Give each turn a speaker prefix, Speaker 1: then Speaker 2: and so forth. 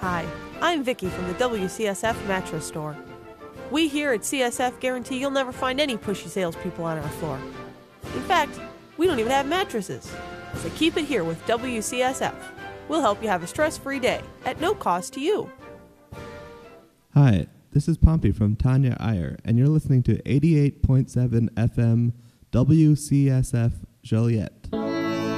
Speaker 1: Hi, I'm Vicky from the WCSF Mattress Store. We here at CSF guarantee you'll never find any pushy salespeople on our floor. In fact, we don't even have mattresses. So keep it here with WCSF. We'll help you have a stress-free day at no cost to you.
Speaker 2: Hi, this is Pompey from Tanya Iyer, and you're listening to 88.7 FM WCSF Joliet.